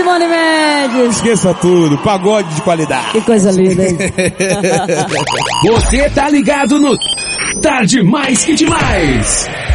Simone Mendes. Esqueça tudo, pagode de qualidade. Que coisa linda, hein? Você tá ligado no Tarde Mais que Demais.